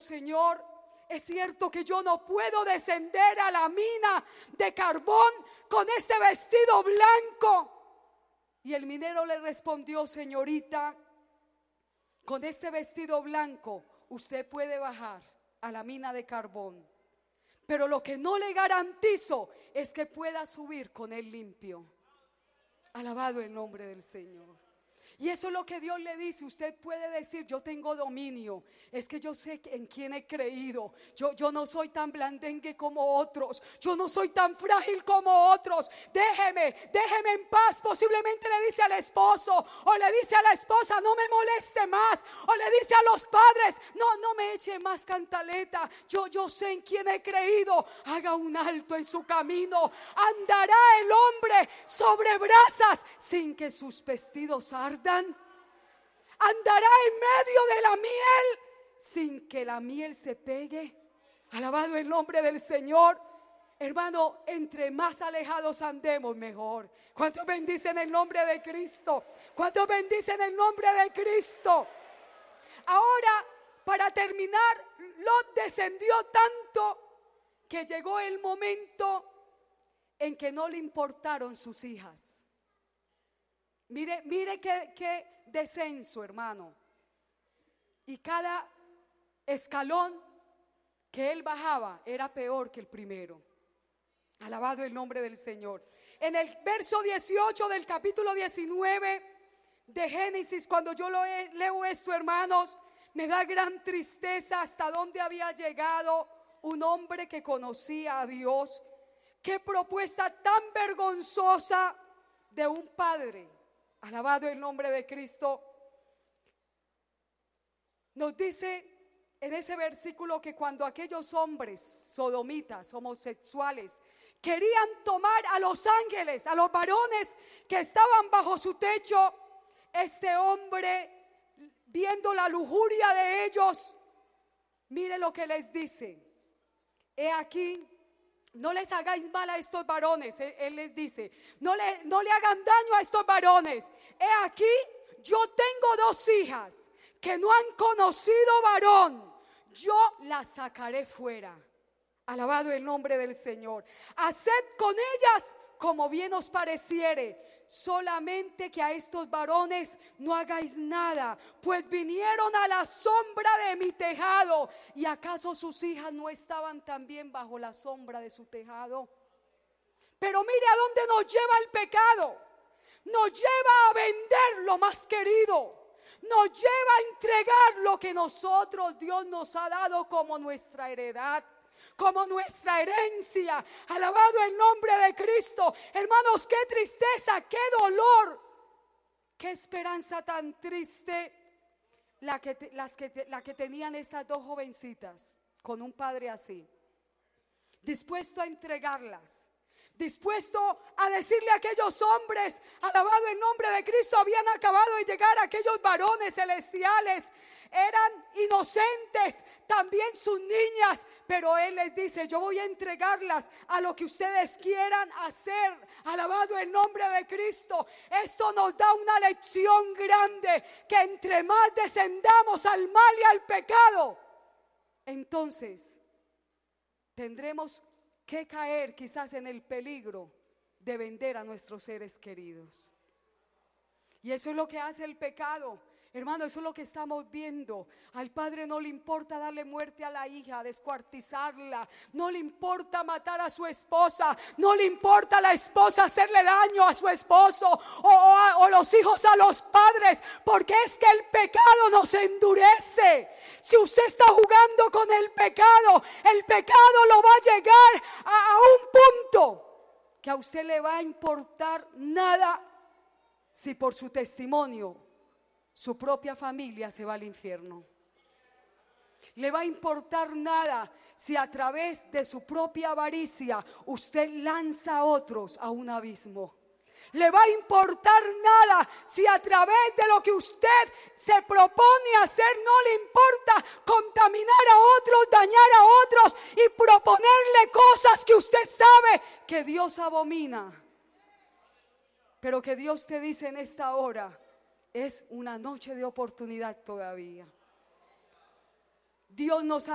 Señor, es cierto que yo no puedo descender a la mina de carbón con este vestido blanco. Y el minero le respondió: señorita, con este vestido blanco usted puede bajar a la mina de carbón, pero lo que no le garantizo es que pueda subir con él limpio. Alabado el nombre del Señor. Y eso es lo que Dios le dice. Usted puede decir: yo tengo dominio, es que yo sé en quién he creído. Yo no soy tan blandengue como otros, yo no soy tan frágil como otros. Déjeme en paz. Posiblemente le dice al esposo o le dice a la esposa: no me moleste más. O le dice a los padres: no me eche más cantaleta. Yo sé en quién he creído. Haga un alto en su camino. Andará el hombre sobre brasas sin que sus vestidos ardan. Andará en medio de la miel sin que la miel se pegue. Alabado el nombre del Señor. Hermano, entre más alejados andemos, mejor. ¿Cuántos bendicen el nombre de Cristo? ¿Cuántos bendicen el nombre de Cristo? Ahora, para terminar, Lot descendió tanto que llegó el momento en que no le importaron sus hijas. Mire qué descenso, hermano. Y cada escalón que él bajaba era peor que el primero. Alabado el nombre del Señor. En el verso 18 del capítulo 19 de Génesis, cuando yo leo esto, hermanos, me da gran tristeza hasta dónde había llegado un hombre que conocía a Dios. Qué propuesta tan vergonzosa de un padre. Alabado el nombre de Cristo. Nos dice en ese versículo que cuando aquellos hombres sodomitas, homosexuales, querían tomar a los ángeles, a los varones que estaban bajo su techo, este hombre, viendo la lujuria de ellos, mire lo que les dice: he aquí, no les hagáis mal a estos varones. Él les dice: no le hagan daño a estos varones. He aquí, yo tengo 2 hijas que no han conocido varón. Yo las sacaré fuera. Alabado el nombre del Señor. Haced con ellas como bien os pareciere, solamente que a estos varones no hagáis nada, pues vinieron a la sombra de mi tejado. ¿Y acaso sus hijas no estaban también bajo la sombra de su tejado? Pero mire a dónde nos lleva el pecado. Nos lleva a vender lo más querido. Nos lleva a entregar lo que nosotros, Dios nos ha dado como nuestra heredad, como nuestra herencia. Alabado el nombre de Cristo. Hermanos, qué tristeza, qué dolor, qué esperanza tan triste la que tenían estas 2 jovencitas con un padre así, dispuesto a entregarlas, dispuesto a decirle a aquellos hombres: alabado el nombre de Cristo, habían acabado de llegar aquellos varones celestiales, eran inocentes, también sus niñas, pero Él les dice: yo voy a entregarlas a lo que ustedes quieran hacer. Alabado el nombre de Cristo. Esto nos da una lección grande, que entre más descendamos al mal y al pecado, entonces tendremos que caer quizás en el peligro de vender a nuestros seres queridos. Y eso es lo que hace el pecado. Hermano, eso es lo que estamos viendo. Al padre no le importa darle muerte a la hija, descuartizarla. No le importa matar a su esposa. No le importa a la esposa hacerle daño a su esposo, o los hijos a los padres, porque es que el pecado nos endurece. Si usted está jugando con el pecado lo va a llegar a un punto que a usted le va a importar nada si por su testimonio su propia familia se va al infierno. Le va a importar nada si a través de su propia avaricia usted lanza a otros a un abismo. Le va a importar nada si a través de lo que usted se propone hacer no le importa contaminar a otros, dañar a otros y proponerle cosas que usted sabe que Dios abomina. Pero que Dios te dice en esta hora: es una noche de oportunidad todavía. Dios nos ha